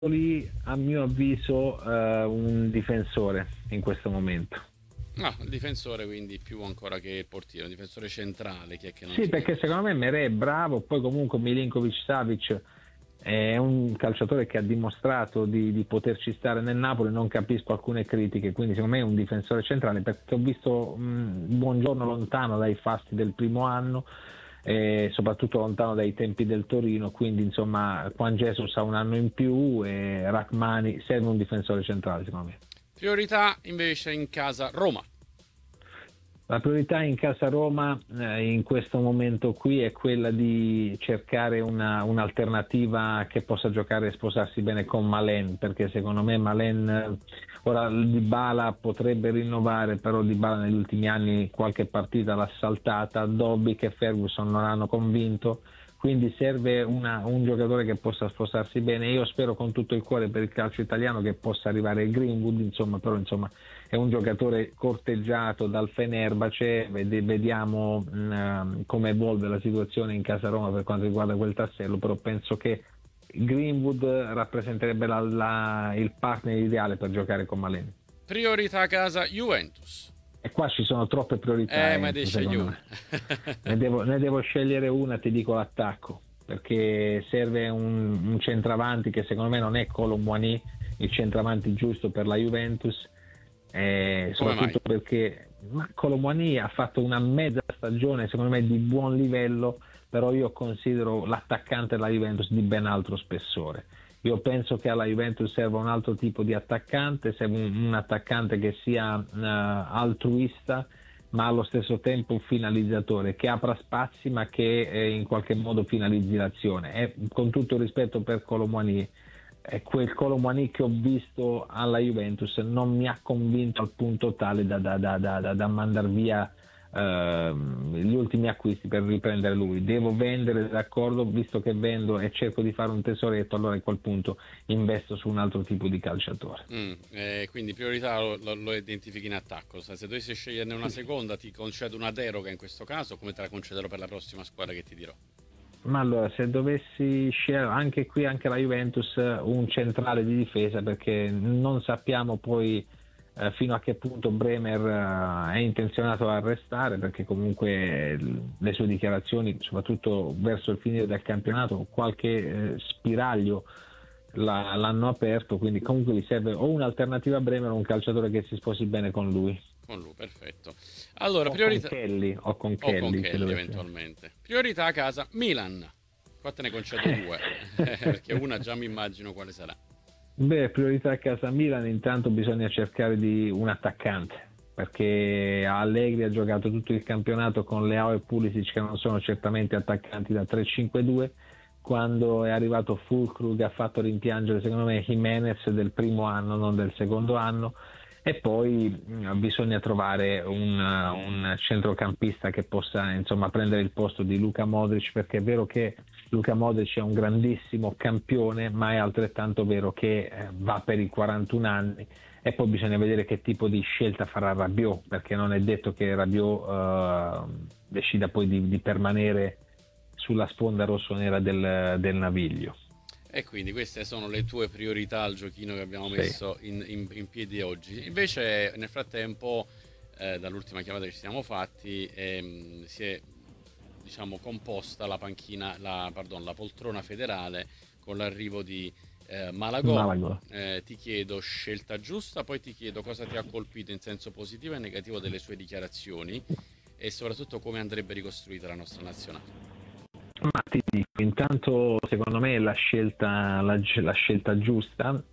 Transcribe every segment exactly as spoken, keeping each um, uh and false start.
lì, a mio avviso, eh, un difensore in questo momento. Ah, il difensore quindi più ancora che il portiere, un difensore centrale, chi è che non Sì, ti perché convince? secondo me Merè è bravo, poi comunque Milinkovic-Savic è un calciatore che ha dimostrato di, di poterci stare nel Napoli, non capisco alcune critiche, quindi secondo me è un difensore centrale perché ho visto mh, Buongiorno lontano dai fasti del primo anno, e soprattutto lontano dai tempi del Torino, quindi insomma Juan Jesus ha un anno in più e Rachmani serve un difensore centrale secondo me. Priorità invece in casa Roma. La priorità in casa Roma eh, in questo momento qui è quella di cercare una, un'alternativa che possa giocare e sposarsi bene con Malen, perché secondo me Malen, eh, ora Dybala potrebbe rinnovare, però Dybala negli ultimi anni qualche partita l'ha saltata, Dobbik e Ferguson non hanno convinto, quindi serve una, un giocatore che possa sposarsi bene. Io spero con tutto il cuore per il calcio italiano che possa arrivare il Greenwood, insomma, però insomma è un giocatore corteggiato dal Fenerbahce, vediamo mh, come evolve la situazione in casa Roma per quanto riguarda quel tassello, però penso che Greenwood rappresenterebbe la, la, il partner ideale per giocare con Maleni. Priorità casa Juventus. E qua ci sono troppe priorità, Eh, ma devi Enzo, scegli secondo una. me. Ne devo, ne devo scegliere una, ti dico l'attacco, perché serve un, un centravanti che secondo me non è Kolo Muani, il centravanti giusto per la Juventus, eh, Come mai? soprattutto perché Kolo Muani ha fatto una mezza stagione secondo me di buon livello, però io considero l'attaccante della Juventus di ben altro spessore. Io penso che alla Juventus serva un altro tipo di attaccante, serve un, un attaccante che sia uh, altruista, ma allo stesso tempo un finalizzatore, che apra spazi ma che eh, in qualche modo finalizzi l'azione. E, con tutto il rispetto per Kolo Muani, è quel Kolo Muani che ho visto alla Juventus non mi ha convinto al punto tale da, da, da, da, da, da mandar via Uh, gli ultimi acquisti per riprendere lui. Devo vendere, d'accordo, visto che vendo e cerco di fare un tesoretto, allora a quel punto investo su un altro tipo di calciatore. Mm, eh, quindi priorità lo, lo, lo identifichi in attacco. Se dovessi sceglierne una Sì. seconda, ti concedo una deroga in questo caso, come te la concederò per la prossima squadra che ti dirò. Ma allora, se dovessi scegliere anche qui, anche la Juventus, un centrale di difesa, perché non sappiamo poi eh, fino a che punto Bremer eh, è intenzionato a restare, perché comunque le sue dichiarazioni, soprattutto verso il finire del campionato, qualche eh, spiraglio la, l'hanno aperto, quindi comunque gli serve o un'alternativa a Bremer o un calciatore che si sposi bene con lui. Con lui, perfetto. Allora, O con priorità... Kelly, o con O con Kelly se Kelly dovesse. eventualmente. Priorità a casa, Milan. Qua te ne concedo due, perché una già mi immagino quale sarà. Beh, priorità a casa Milan, intanto bisogna cercare di un attaccante, perché Allegri ha giocato tutto il campionato con Leao e Pulisic che non sono certamente attaccanti da tre cinque due. Quando è arrivato Fulkrug ha fatto rimpiangere secondo me Jimenez del primo anno, non del secondo anno, e poi mh, bisogna trovare un, un centrocampista che possa insomma prendere il posto di Luka Modric, perché è vero che Luka Modric è un grandissimo campione, ma è altrettanto vero che eh, va per i quarantuno anni, e poi bisogna vedere che tipo di scelta farà Rabiot, perché non è detto che Rabiot eh, decida poi di, di permanere sulla sponda rossonera del, del Naviglio. E quindi queste sono le tue priorità al giochino che abbiamo Sì. messo in, in- in piedi oggi. Invece, nel frattempo, eh, dall'ultima chiamata che ci siamo fatti, ehm, si è diciamo composta la panchina, la, pardon, la poltrona federale con l'arrivo di eh, Malagò. Malaga. Eh, ti chiedo scelta giusta, poi ti chiedo cosa ti ha colpito in senso positivo e negativo delle sue dichiarazioni e soprattutto come andrebbe ricostruita la nostra nazionale. Ma ti dico, intanto secondo me è la scelta, la, la scelta giusta.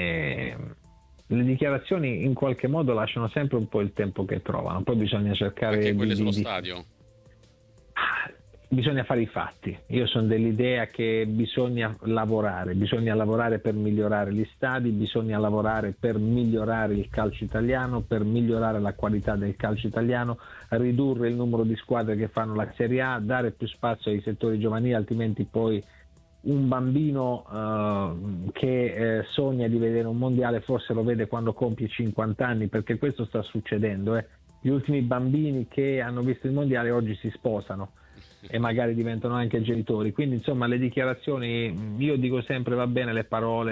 E le dichiarazioni in qualche modo lasciano sempre un po' il tempo che trovano, poi bisogna Anche cercare quelle di, sullo di, di... stadio. Bisogna fare i fatti. Io sono dell'idea che bisogna lavorare, bisogna lavorare per migliorare gli stadi, bisogna lavorare per migliorare il calcio italiano, per migliorare la qualità del calcio italiano, ridurre il numero di squadre che fanno la Serie A, dare più spazio ai settori giovanili, altrimenti poi un bambino uh, che eh, sogna di vedere un mondiale forse lo vede quando compie cinquanta anni, perché questo sta succedendo. Eh. Gli ultimi bambini che hanno visto il mondiale oggi si sposano. e magari diventano anche genitori. Quindi insomma le dichiarazioni, io dico sempre va bene le parole,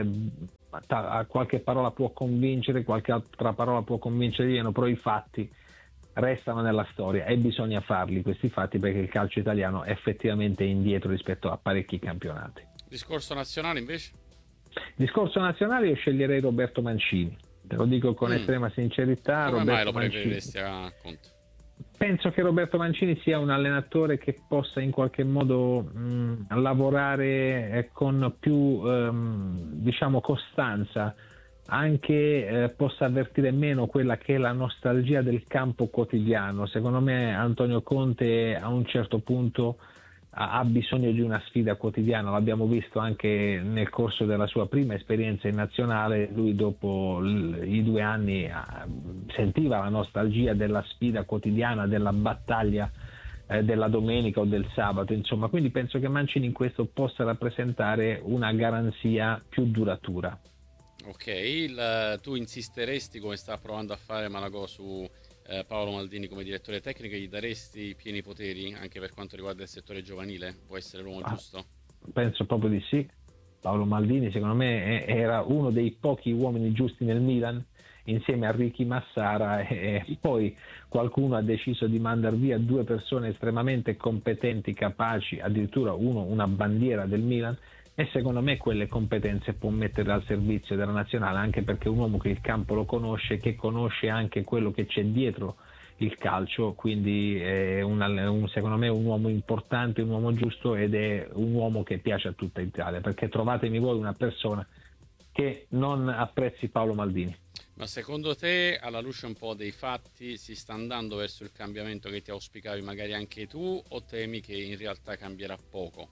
qualche parola può convincere, qualche altra parola può convincere di meno, però i fatti restano nella storia e bisogna farli questi fatti, perché il calcio italiano è effettivamente indietro rispetto a parecchi campionati. Discorso nazionale invece? Discorso nazionale io sceglierei Roberto Mancini, te lo dico con mm. estrema sincerità. Come Roberto mai lo Mancini. preferiresti a Conte? Penso che Roberto Mancini sia un allenatore che possa in qualche modo mh, lavorare con più ehm, diciamo costanza, anche eh, possa avvertire meno quella che è la nostalgia del campo quotidiano. Secondo me Antonio Conte a un certo punto ha, ha bisogno di una sfida quotidiana, l'abbiamo visto anche nel corso della sua prima esperienza in nazionale. Lui dopo l- i due anni ah, sentiva la nostalgia della sfida quotidiana, della battaglia eh, della domenica o del sabato, insomma. Quindi penso che Mancini in questo possa rappresentare una garanzia più duratura. Ok, il, tu insisteresti, come sta provando a fare Malagò, su eh, Paolo Maldini come direttore tecnico, e gli daresti pieni poteri anche per quanto riguarda il settore giovanile? Può essere l'uomo ah, giusto? Penso proprio di sì. Paolo Maldini secondo me è, era uno dei pochi uomini giusti nel Milan, insieme a Ricky Massara, e, e poi qualcuno ha deciso di mandar via due persone estremamente competenti, capaci, addirittura uno una bandiera del Milan, e secondo me quelle competenze può mettere al servizio della nazionale, anche perché è un uomo che il campo lo conosce, che conosce anche quello che c'è dietro il calcio, quindi è un, un, secondo me è un uomo importante, un uomo giusto, ed è un uomo che piace a tutta Italia, perché trovatemi voi una persona che non apprezzi Paolo Maldini. Ma secondo te, alla luce un po' dei fatti, si sta andando verso il cambiamento che ti auspicavi magari anche tu, o temi che in realtà cambierà poco?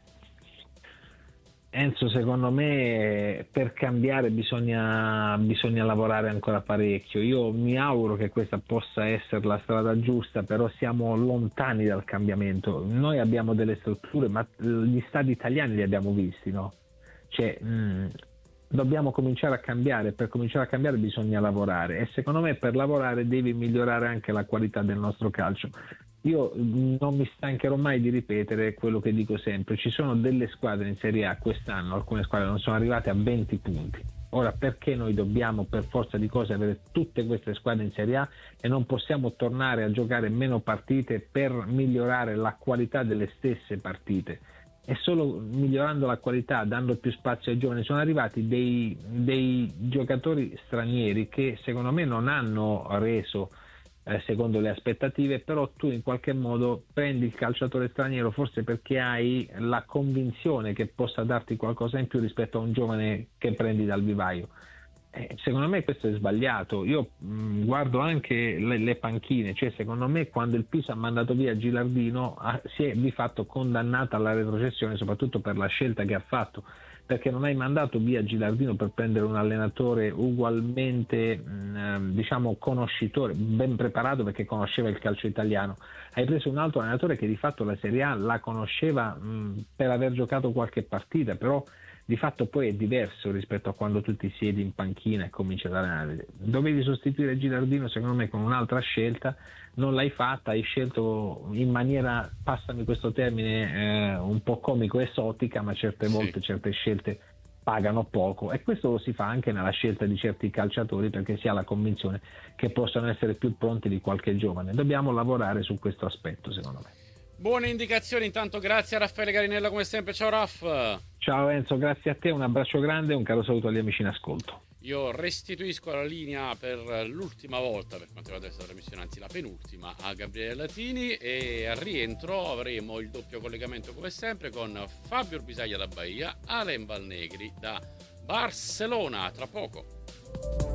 Enzo, secondo me per cambiare bisogna, bisogna lavorare ancora parecchio. Io mi auguro che questa possa essere la strada giusta, però siamo lontani dal cambiamento. Noi abbiamo delle strutture, ma gli stadi italiani li abbiamo visti, no? Cioè, mh, dobbiamo cominciare a cambiare. Per cominciare a cambiare bisogna lavorare, e secondo me per lavorare devi migliorare anche la qualità del nostro calcio. Io non mi stancherò mai di ripetere quello che dico sempre: ci sono delle squadre in Serie A quest'anno, alcune squadre non sono arrivate a venti punti. Ora, perché noi dobbiamo per forza di cose avere tutte queste squadre in Serie A e non possiamo tornare a giocare meno partite per migliorare la qualità delle stesse partite? E solo migliorando la qualità, dando più spazio ai giovani, sono arrivati dei, dei giocatori stranieri che secondo me non hanno reso Eh, secondo le aspettative, però tu in qualche modo prendi il calciatore straniero forse perché hai la convinzione che possa darti qualcosa in più rispetto a un giovane che prendi dal vivaio. Eh, secondo me questo è sbagliato. Io mh, guardo anche le, le panchine, cioè secondo me quando il Pisa ha mandato via Gilardino ha, si è di fatto condannata alla retrocessione, soprattutto per la scelta che ha fatto, perché non hai mandato via Gilardino per prendere un allenatore ugualmente mh, diciamo conoscitore, ben preparato perché conosceva il calcio italiano. Hai preso un altro allenatore che di fatto la Serie A la conosceva mh, per aver giocato qualche partita, però di fatto poi è diverso rispetto a quando tu ti siedi in panchina e cominci ad allenare. Dovevi sostituire Gilardino secondo me con un'altra scelta, non l'hai fatta, hai scelto in maniera, passami questo termine, eh, un po' comico esotica, ma certe sì. volte certe scelte pagano poco, e questo lo si fa anche nella scelta di certi calciatori, perché si ha la convinzione che possano essere più pronti di qualche giovane. Dobbiamo lavorare su questo aspetto, secondo me. Buone indicazioni, intanto grazie a Raffaele Garinella come sempre. Ciao Raff. Ciao Enzo, grazie a te, un abbraccio grande e un caro saluto agli amici in ascolto. Io restituisco la linea per l'ultima volta, per quanto riguarda questa trasmissione, anzi la penultima, a Gabriele Latini, e al rientro avremo il doppio collegamento come sempre con Fabio Orbisaglia da Bahia, Alen Valnegri da Barcellona, tra poco.